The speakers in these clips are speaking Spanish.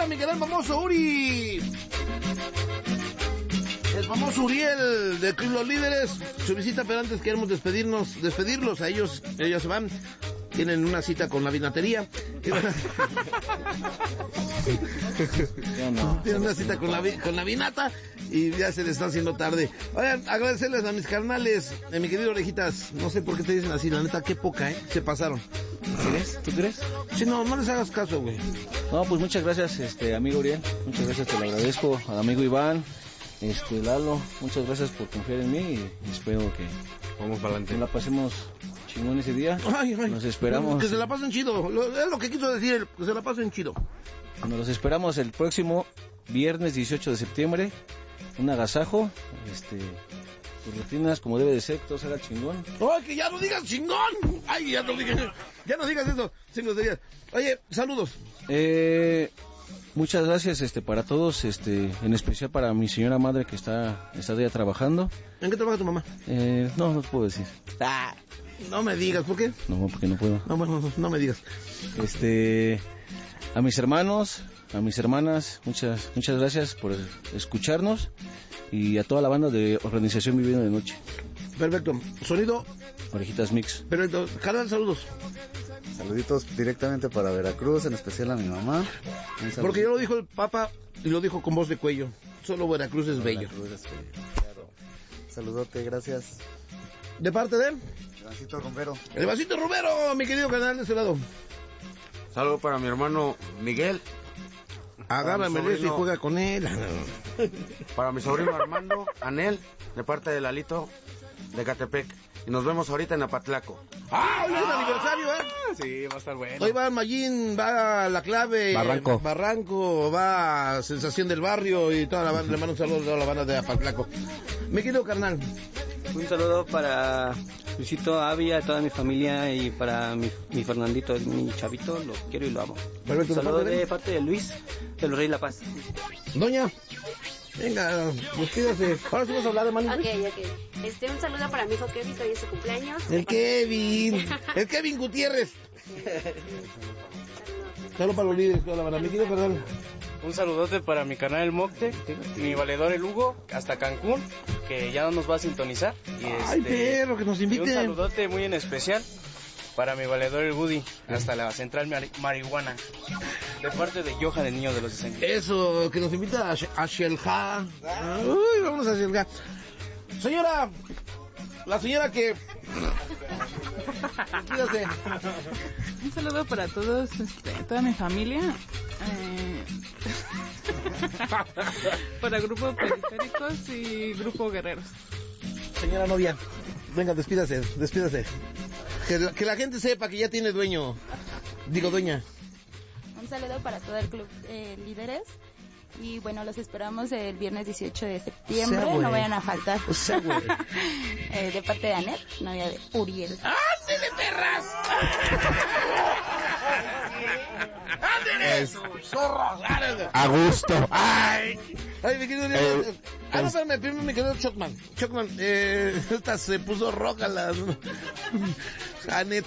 mi querido famoso Uri. El famoso Uriel de Club Los Líderes, su visita, pero antes queremos despedirlos a ellos se van, tienen una cita con la vinatería. Tienen una cita con la vinata y ya se les está haciendo tarde. Oigan, agradecerles a mis carnales, mi querido Orejitas, no sé por qué te dicen así, la neta, qué poca, se pasaron. ¿Crees? ¿Tú crees? Sí, no les hagas caso, güey. No, pues muchas gracias, amigo Uriel, muchas gracias, te lo agradezco, al amigo Iván, Lalo, muchas gracias por confiar en mí y espero que vamos para adelante. La pasemos chingón ese día. Ay. Nos esperamos. Que se la pasen chido, es lo que quiso decir, que se la pasen chido. Nos esperamos el próximo viernes 18 de septiembre, un agasajo, tus rutinas como debe de ser, todo será chingón. ¡Ay, que ya no digas chingón! ¡Ay, ya no digas eso! 5 días. Oye, saludos. Muchas gracias para todos, en especial para mi señora madre que está ya trabajando. ¿En qué trabaja tu mamá? No te puedo decir. No me digas, ¿por qué? No, porque no puedo. No, bueno, no me digas. A mis hermanos, a mis hermanas, muchas gracias por escucharnos y a toda la banda de Organización Viviendo de Noche. Perfecto. Sonido. Orejitas Mix. Perfecto. Carnal, saludos. Saluditos directamente para Veracruz, en especial a mi mamá. Porque ya lo dijo el Papa y lo dijo con voz de cuello. Solo Veracruz es bello. Claro. Saludote, gracias. ¿De parte de? Evancito Romero. El Evancito Romero, mi querido canal de ese lado. Saludo para mi hermano Miguel. Agárrame de eso y juega con él. Para mi sobrino Armando, Anel, de parte de Lalito, de Catepec. Y nos vemos ahorita en Apatlaco. Hoy es el aniversario, Sí, va a estar bueno. Hoy va Mayín, va La Clave, Barranco, va Sensación del Barrio y toda la banda. Le mando un saludo a toda la banda de Apatlaco. Mi querido carnal. Un saludo para Luisito, Avi, a toda mi familia y para mi Fernandito, mi chavito, lo quiero y lo amo. Perfecto, un saludo de parte de Luis, de los Reyes La Paz. Doña, venga, despídase. Ahora sí vamos a hablar de Manu. Ok. Un saludo para mi hijo Kevin, que hoy es su cumpleaños. El Kevin Gutiérrez. Saludos para los líderes, toda la banda. Mi querido carnal. Un saludote para mi canal El Mocte, mi valedor el Hugo, hasta Cancún, que ya no nos va a sintonizar. Ay, perro, que nos inviten. Y un saludote muy en especial para mi valedor el Woody, hasta la central marihuana, de parte de Johan, el niño de los diseños. Eso, que nos invita a Shelja. Uy, vamos a Shelja. Señora, la señora que... Cuídate. Un saludo para todos, toda mi familia. Para Grupo Periféricos y Grupo Guerreros. Señora novia, venga, despídase. Que la gente sepa que ya tiene dueño. Digo, dueña. Un saludo para todo el Club Líderes. Y bueno, los esperamos el viernes 18 de septiembre. No vayan a faltar. De parte de Anet, novia de Uriel. ¡Ándele, perras! ¡Ándele! ¡Zorro! A gusto. ¡Ay, mi querido Uriel! Espérame, primero mi querido Chocman. Esta se puso roja la... Anet.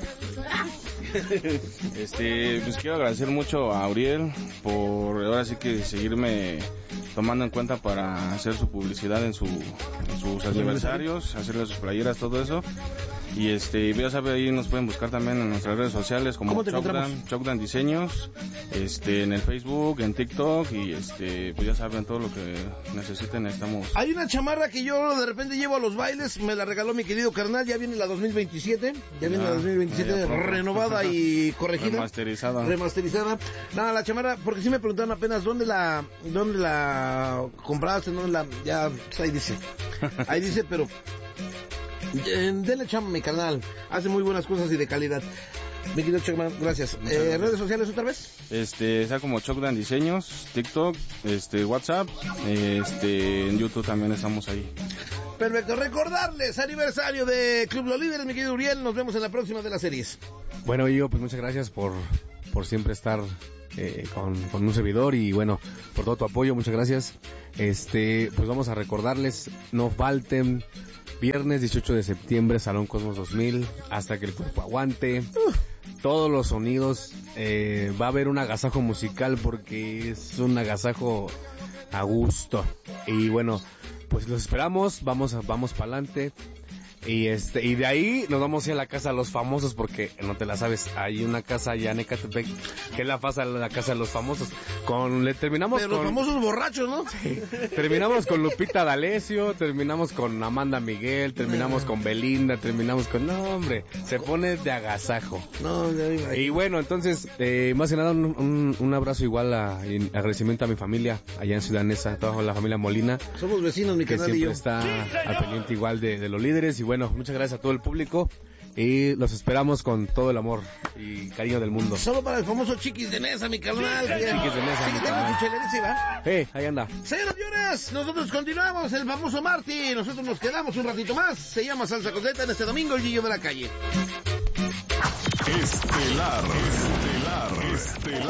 Pues quiero agradecer mucho a Uriel por ahora sí que seguirme tomando en cuenta para hacer su publicidad en sus aniversarios, hacerle sus playeras, todo eso. Y ya sabe, ahí nos pueden buscar también en nuestras redes sociales como Chocdan Diseños, en el Facebook, en TikTok y pues ya saben, todo lo que necesiten estamos. Hay una chamarra que yo de repente llevo a los bailes, me la regaló mi querido carnal, ya viene la 2027, renovada y corregida. Remasterizada. Nada, la chamarra, porque sí me preguntaron apenas dónde la compraste, ya pues ahí dice, pero denle chamba mi canal, hace muy buenas cosas y de calidad. Mi querido Chocman, gracias. ¿Redes sociales otra vez? Está como Chocdan Diseños, TikTok, WhatsApp, en YouTube también estamos ahí. Perfecto, recordarles, aniversario de Club Los Líderes, mi querido Uriel, nos vemos en la próxima de las series. Bueno, yo pues muchas gracias por siempre estar con un servidor y bueno, por todo tu apoyo, muchas gracias. Pues vamos a recordarles, no falten, viernes 18 de septiembre, Salón Cosmos 2000, hasta que el cuerpo aguante. todos los sonidos. Va a haber un agasajo musical porque es un agasajo a gusto. Y bueno, pues los esperamos, vamos para adelante. Y de ahí nos vamos a ir a la casa de los famosos, porque no te la sabes, hay una casa allá en Ecatepec que es la casa de los famosos. Terminamos pero con los famosos borrachos, ¿no? Sí. Terminamos con Lupita D'Alessio, terminamos con Amanda Miguel, terminamos con Belinda, terminamos con... No, hombre, se pone de agasajo. No, y bueno, entonces, más que nada, un abrazo igual y agradecimiento a mi familia allá en Ciudad Neza, toda la familia Molina. Somos vecinos, mi que canal y yo. Siempre está al pendiente igual de los líderes. Y bueno, muchas gracias a todo el público y los esperamos con todo el amor y cariño del mundo. Solo para el famoso Chiquis de Nesa, mi carnal. Chiquis de Nesa, mi carnal. Ahí anda. Señores, nosotros continuamos, el famoso Marty. Nosotros nos quedamos un ratito más. Se llama Salsa Coseta en este domingo, el Gillo de la Calle. Estelar.